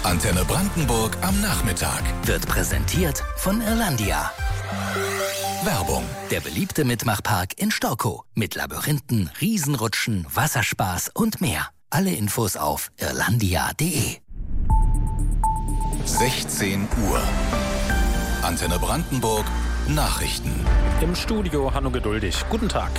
Antenne Brandenburg am Nachmittag. Wird präsentiert von Irlandia. Werbung. Der beliebte Mitmachpark in Storkow. Mit Labyrinthen, Riesenrutschen, Wasserspaß und mehr. Alle Infos auf irlandia.de. 16 Uhr. Antenne Brandenburg. Nachrichten. Im Studio Hanno Geduldig. Guten Tag.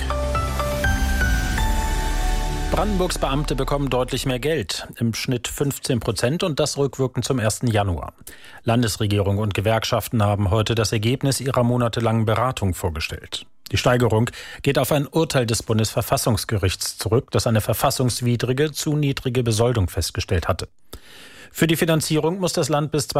Brandenburgs Beamte bekommen deutlich mehr Geld, im Schnitt 15% und das rückwirkend zum 1. Januar. Landesregierung und Gewerkschaften haben heute das Ergebnis ihrer monatelangen Beratung vorgestellt. Die Steigerung geht auf ein Urteil des Bundesverfassungsgerichts zurück, das eine verfassungswidrige, zu niedrige Besoldung festgestellt hatte. Für die Finanzierung muss das Land bis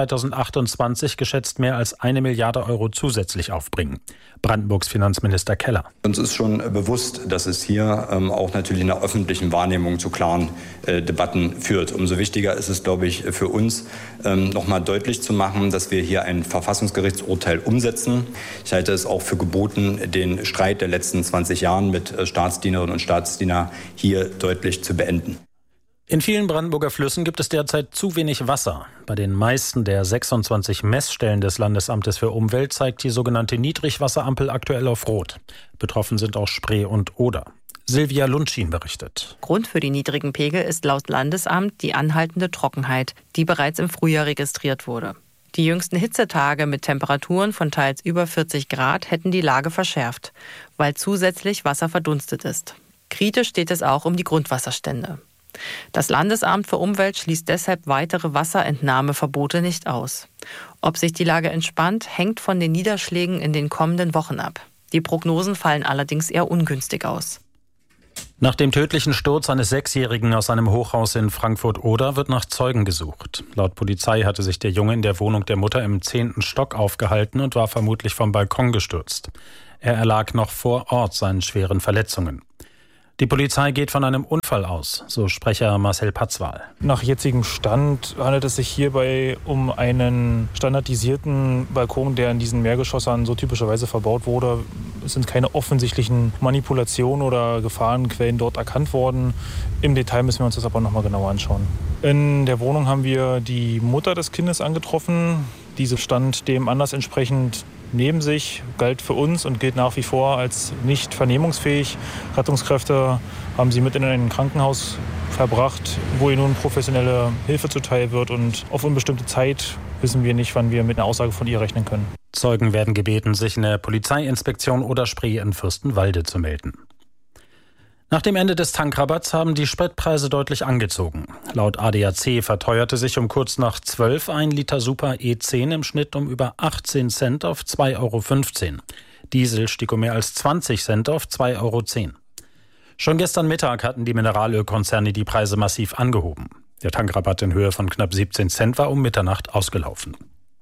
2028 geschätzt mehr als 1 Milliarde Euro zusätzlich aufbringen. Brandenburgs Finanzminister Keller. Uns ist schon bewusst, dass es hier auch natürlich in der öffentlichen Wahrnehmung zu klaren Debatten führt. Umso wichtiger ist es, glaube ich, für uns, nochmal deutlich zu machen, dass wir hier ein Verfassungsgerichtsurteil umsetzen. Ich halte es auch für geboten, den Streit der letzten 20 Jahren mit Staatsdienerinnen und Staatsdienern hier deutlich zu beenden. In vielen Brandenburger Flüssen gibt es derzeit zu wenig Wasser. Bei den meisten der 26 Messstellen des Landesamtes für Umwelt zeigt die sogenannte Niedrigwasserampel aktuell auf Rot. Betroffen sind auch Spree und Oder. Silvia Lundschien berichtet. Grund für die niedrigen Pegel ist laut Landesamt die anhaltende Trockenheit, die bereits im Frühjahr registriert wurde. Die jüngsten Hitzetage mit Temperaturen von teils über 40 Grad hätten die Lage verschärft, weil zusätzlich Wasser verdunstet ist. Kritisch steht es auch um die Grundwasserstände. Das Landesamt für Umwelt schließt deshalb weitere Wasserentnahmeverbote nicht aus. Ob sich die Lage entspannt, hängt von den Niederschlägen in den kommenden Wochen ab. Die Prognosen fallen allerdings eher ungünstig aus. Nach dem tödlichen Sturz eines 6-Jährigen aus einem Hochhaus in Frankfurt-Oder wird nach Zeugen gesucht. Laut Polizei hatte sich der Junge in der Wohnung der Mutter im 10. Stock aufgehalten und war vermutlich vom Balkon gestürzt. Er erlag noch vor Ort seinen schweren Verletzungen. Die Polizei geht von einem Unfall aus, so Sprecher Marcel Patzwal. Nach jetzigem Stand handelt es sich hierbei um einen standardisierten Balkon, der in diesen Mehrgeschossern so typischerweise verbaut wurde. Es sind keine offensichtlichen Manipulationen oder Gefahrenquellen dort erkannt worden. Im Detail müssen wir uns das aber noch mal genauer anschauen. In der Wohnung haben wir die Mutter des Kindes angetroffen. Diese stand dem Anlass entsprechend neben sich, galt für uns und gilt nach wie vor als nicht vernehmungsfähig. Rettungskräfte haben sie mit in ein Krankenhaus verbracht, wo ihr nun professionelle Hilfe zuteil wird. Und auf unbestimmte Zeit wissen wir nicht, wann wir mit einer Aussage von ihr rechnen können. Zeugen werden gebeten, sich in der Polizeiinspektion oder Spree in Fürstenwalde zu melden. Nach dem Ende des Tankrabatts haben die Spritpreise deutlich angezogen. Laut ADAC verteuerte sich um kurz nach 12 ein Liter Super E10 im Schnitt um über 18 Cent auf 2,15 €. Diesel stieg um mehr als 20 Cent auf 2,10 €. Schon gestern Mittag hatten die Mineralölkonzerne die Preise massiv angehoben. Der Tankrabatt in Höhe von knapp 17 Cent war um Mitternacht ausgelaufen.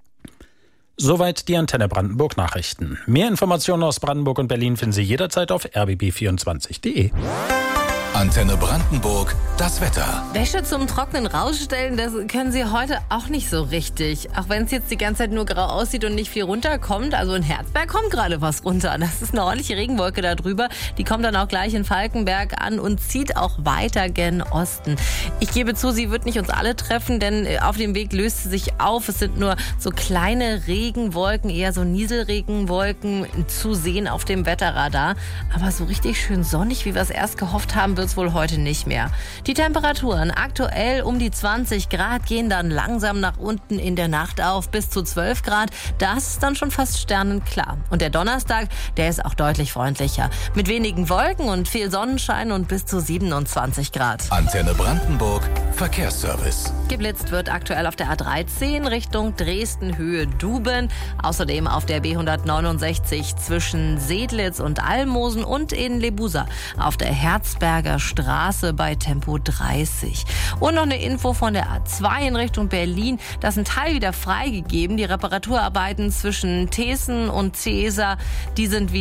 Soweit die Antenne Brandenburg Nachrichten. Mehr Informationen aus Brandenburg und Berlin finden Sie jederzeit auf rbb24.de. Antenne Brandenburg, das Wetter. Wäsche zum Trocknen rausstellen, das können Sie heute auch nicht so richtig. Auch wenn es jetzt die ganze Zeit nur grau aussieht und nicht viel runterkommt. Also in Herzberg kommt gerade was runter. Das ist eine ordentliche Regenwolke da drüber. Die kommt dann auch gleich in Falkenberg an und zieht auch weiter gen Osten. Ich gebe zu, sie wird nicht uns alle treffen, denn auf dem Weg löst sie sich auf. Es sind nur so kleine Regenwolken, eher so Nieselregenwolken zu sehen auf dem Wetterradar. Aber so richtig schön sonnig, wie wir es erst gehofft haben, wird es wohl heute nicht mehr. Die Temperaturen aktuell um die 20 Grad, gehen dann langsam nach unten in der Nacht auf bis zu 12 Grad. Das ist dann schon fast sternenklar. Und der Donnerstag, der ist auch deutlich freundlicher. Mit wenigen Wolken und viel Sonnenschein und bis zu 27 Grad. Antenne Brandenburg, Verkehrsservice. Geblitzt wird aktuell auf der A13 Richtung Dresden, Höhe Duben. Außerdem auf der B169 zwischen Sedlitz und Almosen und in Lebusa auf der Herzberger Straße bei Tempo 30. Und noch eine Info von der A2 in Richtung Berlin. Da ist ein Teil wieder freigegeben. Die Reparaturarbeiten zwischen Thesen und Cäsar, die sind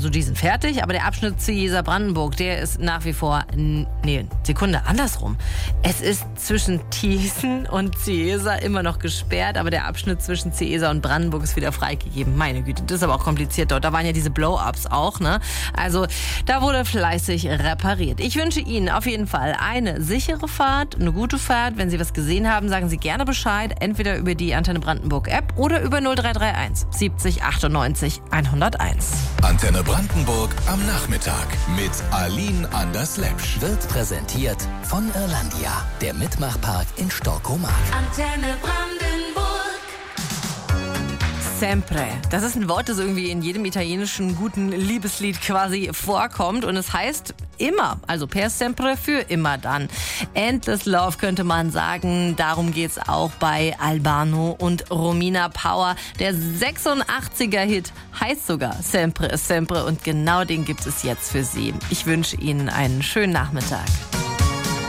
fertig. Aber der Abschnitt Cäsar-Brandenburg, der ist nach wie vor, andersrum. Es ist zwischen Thiessen und Cieza immer noch gesperrt, aber der Abschnitt zwischen Cieza und Brandenburg ist wieder freigegeben. Meine Güte, das ist aber auch kompliziert dort. Da waren ja diese Blow-ups auch, ne? Also da wurde fleißig repariert. Ich wünsche Ihnen auf jeden Fall eine sichere Fahrt, eine gute Fahrt. Wenn Sie was gesehen haben, sagen Sie gerne Bescheid. Entweder über die Antenne Brandenburg App oder über 0331 70 98 101. Antenne Brandenburg am Nachmittag mit Aline Anders-Lepsch. Wird präsentiert von Irlandia, der Mitmachpark in Storkomark. Antenne Brandenburg. Sempre. Das ist ein Wort, das irgendwie in jedem italienischen guten Liebeslied quasi vorkommt. Und es heißt immer, also per sempre für immer dann. Endless Love könnte man sagen. Darum geht's auch bei Albano und Romina Power. Der 86er-Hit heißt sogar Sempre, Sempre. Und genau den gibt es jetzt für Sie. Ich wünsche Ihnen einen schönen Nachmittag.